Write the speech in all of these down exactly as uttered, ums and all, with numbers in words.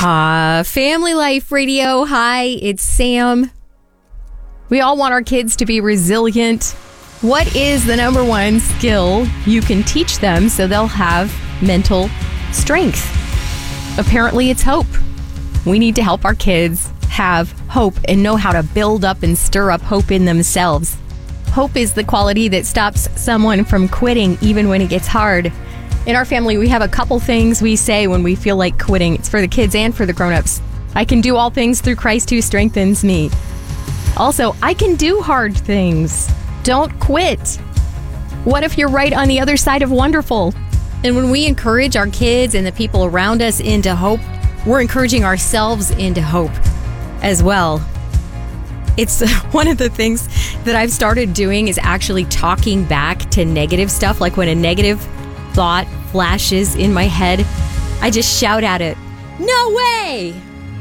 Uh, Family Life Radio. Hi, it's Sam. We all want our kids to be resilient. What is the number one skill you can teach them so they'll have mental strength? Apparently, it's hope. We need to help our kids have hope and know how to build up and stir up hope in themselves. Hope is the quality that stops someone from quitting even when it gets hard. In our family, we have a couple things we say when we feel like quitting. It's for the kids and for the grown-ups. I can do all things through Christ who strengthens me. Also, I can do hard things. Don't quit. What if you're right on the other side of wonderful? And when we encourage our kids and the people around us into hope, we're encouraging ourselves into hope as well. It's one of the things that I've started doing is actually talking back to negative stuff. Like when a negative thought flashes in my head, I just shout at it, "No way!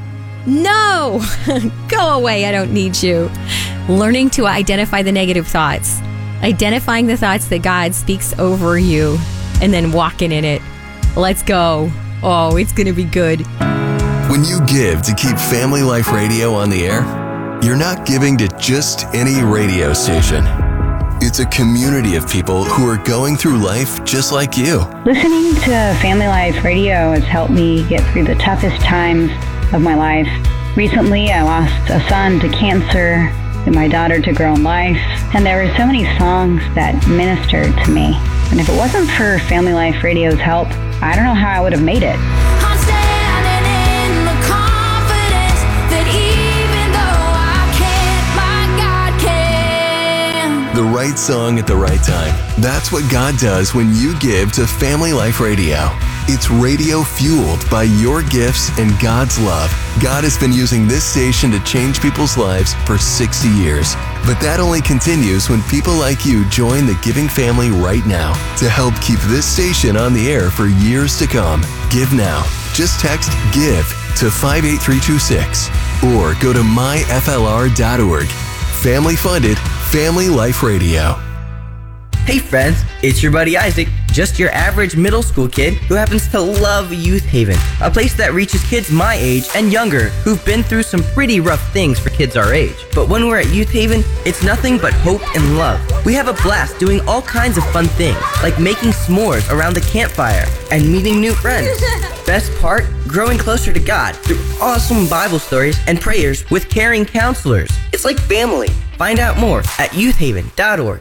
No! Go away, I don't need you." Learning to identify the negative thoughts, identifying the thoughts that God speaks over you, and then walking in it. Let's go. Oh, it's going to be good. When you give to keep Family Life Radio on the air, you're not giving to just any radio station. It's a community of people who are going through life just like you. Listening to Family Life Radio has helped me get through the toughest times of my life. Recently, I lost a son to cancer and my daughter to her own life, and there were so many songs that ministered to me. And if it wasn't for Family Life Radio's help, I don't know how I would have made it. I'm standing in the confidence that even though I can't, my God can. The right song at the right time. That's what God does when you give to Family Life Radio. It's radio fueled by your gifts and God's love. God has been using this station to change people's lives for sixty years. But that only continues when people like you join the giving family right now to help keep this station on the air for years to come. Give now. Just text GIVE to five eight three two six or go to my f l r dot org. Family funded, Family Life Radio. Hey friends, it's your buddy Isaac, just your average middle school kid who happens to love Youth Haven, a place that reaches kids my age and younger who've been through some pretty rough things for kids our age. But when we're at Youth Haven, it's nothing but hope and love. We have a blast doing all kinds of fun things, like making s'mores around the campfire and meeting new friends. Best part, growing closer to God through awesome Bible stories and prayers with caring counselors. It's like family. Find out more at youth haven dot org.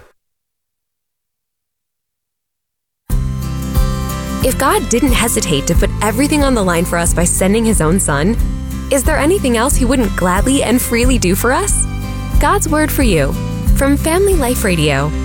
If God didn't hesitate to put everything on the line for us by sending his own son, is there anything else he wouldn't gladly and freely do for us? God's word for you from Family Life Radio.